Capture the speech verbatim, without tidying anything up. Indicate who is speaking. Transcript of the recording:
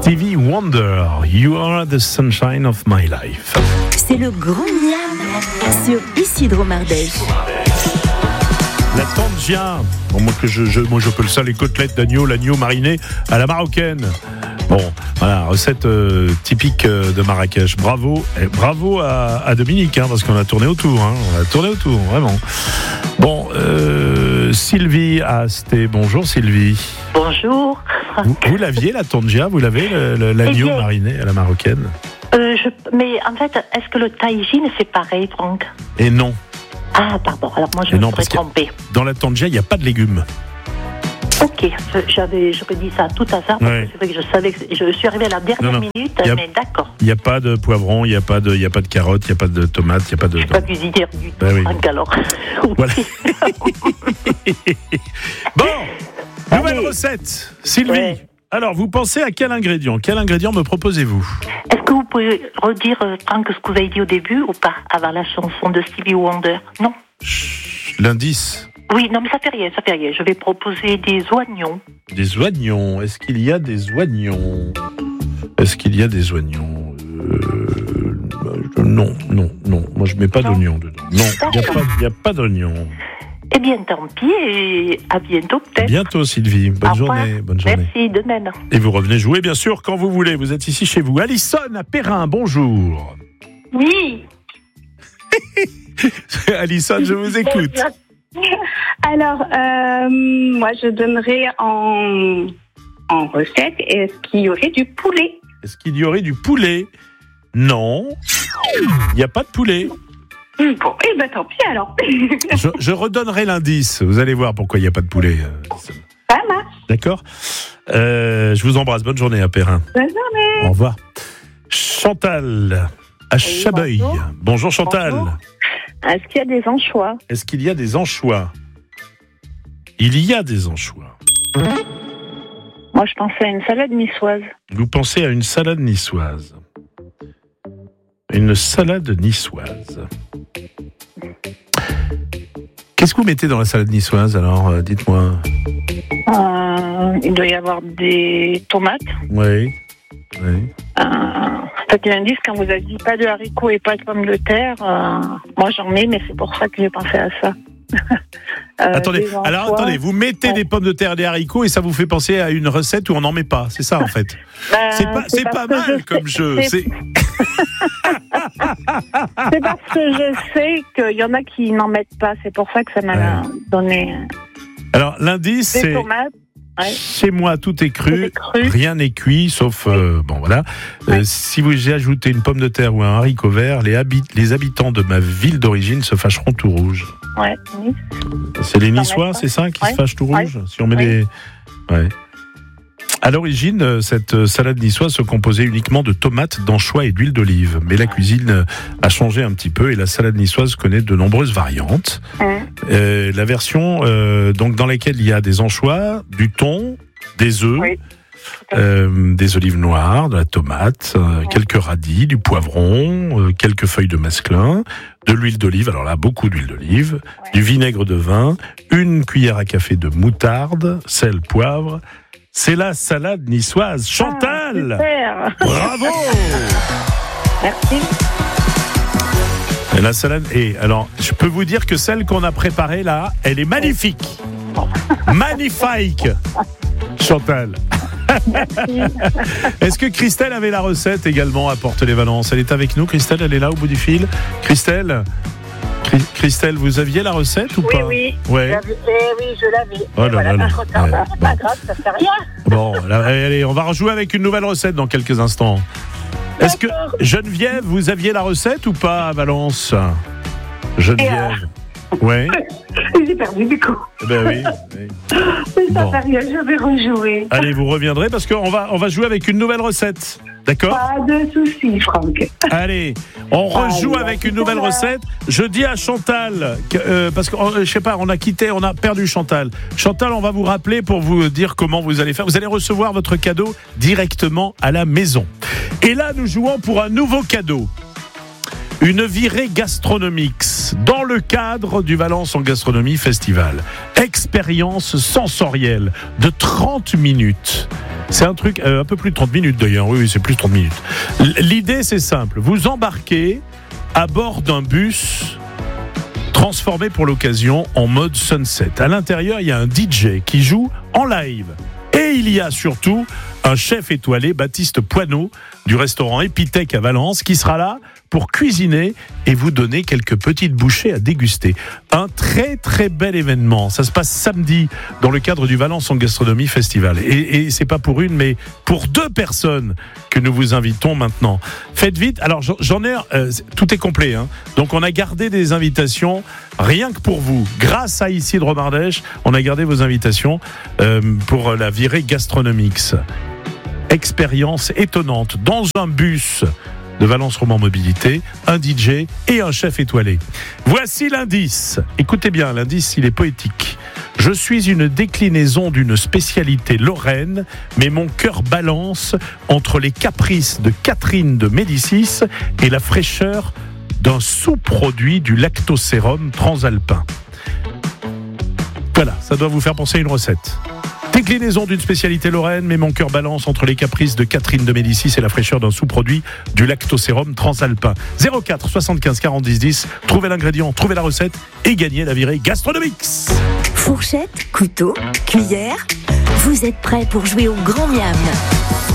Speaker 1: Stevie Wonder, You Are the Sunshine of My Life.
Speaker 2: C'est le grand miam sur Isidro Mardèche.
Speaker 1: La tangia, bon, moi, que je, je, moi j'appelle ça les côtelettes d'agneau, l'agneau mariné à la marocaine. Bon, voilà, recette euh, typique euh, de Marrakech. Bravo, et bravo à, à Dominique, hein, parce qu'on a tourné autour, hein, on a tourné autour, vraiment. Bon, euh, Sylvie Asté, bonjour Sylvie.
Speaker 3: Bonjour.
Speaker 1: Vous, vous l'aviez la tangia, vous l'avez le, le, l'agneau
Speaker 3: eh bien,
Speaker 1: mariné à la marocaine
Speaker 3: euh, je, Mais en fait, est-ce que le tahini c'est pareil, Franck?
Speaker 1: Et non.
Speaker 3: Ah, pardon, alors moi je
Speaker 1: Et
Speaker 3: me
Speaker 1: non,
Speaker 3: serais
Speaker 1: parce que
Speaker 3: trompée.
Speaker 1: dans la tangia, il n'y a pas de légumes.
Speaker 3: Ok, j'avais, j'aurais dit ça tout à l'heure, parce
Speaker 1: Ouais.
Speaker 3: que c'est vrai que je savais que je suis arrivée à la dernière
Speaker 1: Non, non.
Speaker 3: minute,
Speaker 1: Y a-
Speaker 3: mais d'accord.
Speaker 1: Il n'y a pas de poivron, il n'y a pas de, il y a pas de carottes, il n'y a pas de tomates, il n'y a pas de.
Speaker 3: Je suis pas cuisinière du tout,
Speaker 1: Ben oui.
Speaker 3: Franck, alors.
Speaker 1: Voilà. Bon, nouvelle
Speaker 3: Allez.
Speaker 1: recette, Sylvie.
Speaker 3: Ouais.
Speaker 1: Alors, vous pensez à quel ingrédient? Quel ingrédient me proposez-vous?
Speaker 3: Est-ce que vous pouvez redire, euh, Franck, ce que vous avez dit au début, ou pas, avant la chanson de Stevie Wonder? Non?
Speaker 1: Chut, l'indice.
Speaker 3: Oui, non, mais ça fait rien, ça fait rien. Je vais proposer des oignons.
Speaker 1: Des oignons. Est-ce qu'il y a des oignons? Est-ce qu'il y a des oignons? Euh, Non, non, non. Moi, je mets pas
Speaker 3: Non.
Speaker 1: d'oignons dedans. Non, il n'y a pas, il y a pas d'oignons.
Speaker 3: Eh bien, tant pis, et à bientôt
Speaker 1: À
Speaker 3: peut-être.
Speaker 1: bientôt, Sylvie. Bonne
Speaker 3: Au revoir.
Speaker 1: journée. Bonne journée.
Speaker 3: Merci, de même.
Speaker 1: Et vous revenez jouer, bien sûr, quand vous voulez. Vous êtes ici chez vous. Alison à Perrin, bonjour.
Speaker 4: Oui.
Speaker 1: Alison, je vous écoute.
Speaker 4: Alors, euh, moi, je donnerais en, en recette, est-ce qu'il y aurait du poulet?
Speaker 1: Est-ce qu'il y aurait du poulet? Non. Il n'y a pas de poulet.
Speaker 4: Bon, eh ben tant pis alors.
Speaker 1: Je, je redonnerai l'indice. Vous allez voir pourquoi il n'y a pas de poulet. euh, Alison.
Speaker 4: Ça marche.
Speaker 1: D'accord. Euh, je vous embrasse. Bonne journée à Perrin.
Speaker 4: Bonne journée.
Speaker 1: Au revoir. Chantal à Chabeuil.
Speaker 4: bonjour.
Speaker 1: Bonjour Chantal.
Speaker 4: Bonjour. Est-ce qu'il y a des anchois?
Speaker 1: Est-ce qu'il y a des anchois? Il y a des anchois.
Speaker 4: Moi, je pensais à une salade niçoise.
Speaker 1: Vous pensez à une salade niçoise. Une salade niçoise. Qu'est-ce que vous mettez dans la salade niçoise alors? euh, Dites-moi.
Speaker 4: Euh, il doit y avoir des tomates.
Speaker 1: Oui. Oui.
Speaker 4: Euh, en fait, l'indice, quand vous avez dit pas de haricots et pas de pommes de terre, euh, moi j'en mets, mais c'est pour ça que j'ai pensé à ça. Euh,
Speaker 1: Attendez,
Speaker 4: des anchois.
Speaker 1: alors attendez, vous mettez
Speaker 4: Ouais.
Speaker 1: des pommes de terre et des haricots et ça vous fait penser à une recette où on n'en met pas, c'est ça en fait.
Speaker 4: Ben,
Speaker 1: C'est pas, c'est
Speaker 4: parce
Speaker 1: pas
Speaker 4: que
Speaker 1: mal
Speaker 4: je
Speaker 1: comme
Speaker 4: sais-
Speaker 1: jeu.
Speaker 4: C'est,
Speaker 1: C'est...
Speaker 4: c'est parce que je sais qu'il y en a qui n'en mettent pas, c'est pour ça que ça m'a
Speaker 1: Ouais.
Speaker 4: donné
Speaker 1: Alors l'indice
Speaker 4: des
Speaker 1: c'est
Speaker 4: tomates. Ouais.
Speaker 1: chez moi tout est cru,
Speaker 4: Tout est cru.
Speaker 1: rien n'est cuit sauf euh, bon voilà. Euh,
Speaker 4: Ouais.
Speaker 1: si vous j'ai ajouté une pomme de terre ou un haricot vert, les, habit- les habitants de ma ville d'origine se fâcheront tout rouge.
Speaker 4: Ouais. Oui.
Speaker 1: C'est les
Speaker 4: T'en
Speaker 1: Niçois,
Speaker 4: mets pas.
Speaker 1: c'est ça, qui
Speaker 4: Ouais.
Speaker 1: se fâchent tout
Speaker 4: Ouais.
Speaker 1: rouge si on met
Speaker 4: Ouais.
Speaker 1: des. Ouais. À l'origine, euh, cette euh, salade niçoise se composait uniquement de tomates, d'anchois et d'huile d'olive. Mais la cuisine euh, a changé un petit peu et la salade niçoise connaît de nombreuses variantes.
Speaker 4: Hum.
Speaker 1: Euh, la version euh, donc dans laquelle il y a des anchois, du thon, des œufs,
Speaker 4: Oui.
Speaker 1: euh, des olives noires, de la tomate, euh, quelques radis, du poivron, euh, quelques feuilles de mesclun, de l'huile d'olive, alors là beaucoup d'huile d'olive,
Speaker 4: Ouais.
Speaker 1: du vinaigre de vin, une cuillère à café de moutarde, sel, poivre. C'est la salade niçoise. Chantal,
Speaker 4: Ah, super.
Speaker 1: bravo.
Speaker 4: Merci.
Speaker 1: Et la salade, et alors je peux vous dire que celle qu'on a préparée là, elle est magnifique, magnifique. Chantal. Est-ce que Christelle avait la recette également à Porte-les-Valences? Elle est avec nous, Christelle, elle est là au bout du fil. Christelle, Chri- Christelle, vous aviez la recette ou
Speaker 4: Oui,
Speaker 1: pas?
Speaker 4: oui.
Speaker 1: Ouais.
Speaker 4: J'avais- eh oui, je l'avais.
Speaker 1: Oh là
Speaker 4: voilà,
Speaker 1: là là.
Speaker 4: trop tard.
Speaker 1: Ouais,
Speaker 4: C'est
Speaker 1: bon.
Speaker 4: pas grave, ça fait rien.
Speaker 1: Bon, là, allez, on va rejouer avec une nouvelle recette dans quelques instants. Est-ce que
Speaker 4: D'accord.
Speaker 1: Geneviève, vous aviez la recette ou pas à Valence? Geneviève. Ouais.
Speaker 4: J'ai perdu du coup.
Speaker 1: Eh ben oui. oui.
Speaker 4: Mais ça
Speaker 1: Bon.
Speaker 4: fait rien, je vais rejouer.
Speaker 1: Allez, vous reviendrez parce qu'on va, on va jouer avec une nouvelle recette. D'accord?
Speaker 4: Pas de soucis, Franck.
Speaker 1: Allez, on rejoue
Speaker 4: Allez,
Speaker 1: avec
Speaker 4: à
Speaker 1: une
Speaker 4: tout à
Speaker 1: nouvelle
Speaker 4: l'heure.
Speaker 1: recette. Je dis à Chantal, que, euh, parce que euh, je sais pas, on a quitté, on a perdu Chantal. Chantal, on va vous rappeler pour vous dire comment vous allez faire. Vous allez recevoir votre cadeau directement à la maison. Et là, nous jouons pour un nouveau cadeau. une virée gastronomique dans le cadre du Valence en gastronomie festival. Expérience sensorielle de trente minutes. C'est un truc, euh, un peu plus de trente minutes d'ailleurs, oui, oui, c'est plus de trente minutes. L'idée, c'est simple. Vous embarquez à bord d'un bus transformé pour l'occasion en mode sunset. À l'intérieur, il y a un D J qui joue en live. Et il y a surtout un chef étoilé, Baptiste Poineau, du restaurant Epithèque à Valence, qui sera là pour cuisiner et vous donner quelques petites bouchées à déguster. Un très très bel événement. Ça se passe samedi dans le cadre du Valence en gastronomie festival. Et, et c'est pas pour une, mais pour deux personnes que nous vous invitons maintenant. Faites vite. Alors j'en ai, euh, tout est complet. Hein. Donc on a gardé des invitations rien que pour vous. Grâce à Isidre Mardèche, on a gardé vos invitations euh, pour la virée gastronomique. Expérience étonnante dans un bus de Valence Roman Mobilité, un D J et un chef étoilé. Voici l'indice. Écoutez bien, l'indice, il est poétique. Je suis une déclinaison d'une spécialité lorraine, mais mon cœur balance entre les caprices de Catherine de Médicis et la fraîcheur d'un sous-produit du lactosérum transalpin. Voilà, ça doit vous faire penser à une recette. Déclinaison d'une spécialité lorraine, mais mon cœur balance entre les caprices de Catherine de Médicis et la fraîcheur d'un sous-produit du lactosérum transalpin. zéro quatre soixante-quinze quarante dix dix, trouvez l'ingrédient, trouvez la recette et gagnez la virée gastronomique.
Speaker 2: Fourchette, couteau, cuillère, vous êtes prêts pour jouer au grand miam.